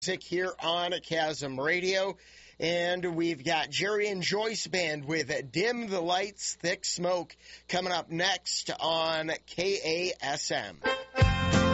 Here on Chasm Radio. And we've got Jerry and Joyce Band with Dim the Lights, Thick Smoke coming up next on KASM.